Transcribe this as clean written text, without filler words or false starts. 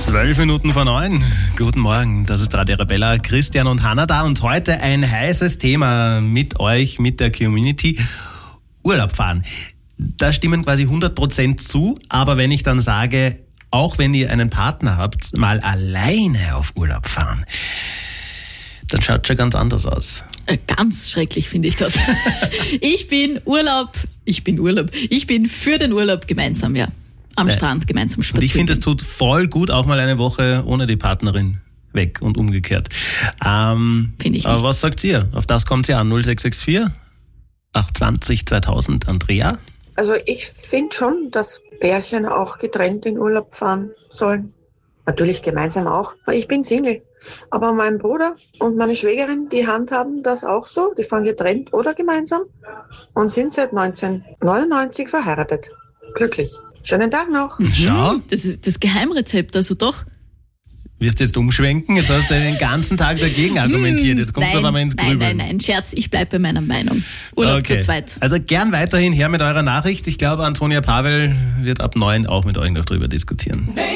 8:12. Guten Morgen, das ist Radio Arabella, Christian und Hanna da und heute ein heißes Thema mit euch, mit der Community, Urlaub fahren. Da stimmen quasi 100% zu, aber wenn ich dann sage, auch wenn ihr einen Partner habt, mal alleine auf Urlaub fahren, dann schaut es schon ganz anders aus. Ganz schrecklich finde ich das. Ich bin für den Urlaub gemeinsam, ja. Am Strand gemeinsam spazieren. Und ich finde, es tut voll gut, auch mal eine Woche ohne die Partnerin weg und umgekehrt. Finde ich nicht. Aber was sagt ihr? Auf das kommt es ja an. 0664 820 2000. Andrea? Also ich finde schon, dass Pärchen auch getrennt in Urlaub fahren sollen. Natürlich gemeinsam auch. Ich bin Single. Aber mein Bruder und meine Schwägerin, die handhaben das auch so. Die fahren getrennt oder gemeinsam und sind seit 1999 verheiratet. Glücklich. Schönen Tag noch. Schau. Das ist das Geheimrezept, also doch. Wirst du jetzt umschwenken? Jetzt hast du den ganzen Tag dagegen argumentiert. Jetzt kommst du aber mal ins Grübeln. Nein, Scherz, ich bleibe bei meiner Meinung. Urlaub zu zweit. Also gern weiterhin her mit eurer Nachricht. Ich glaube, Antonia Pavel wird ab 9 auch mit euch noch drüber diskutieren.